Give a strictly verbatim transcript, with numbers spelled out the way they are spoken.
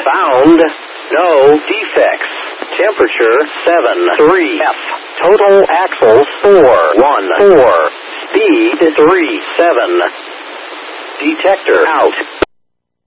Found no defects. Temperature seven three F. Total axles four one four. Speed three seven. Detector out.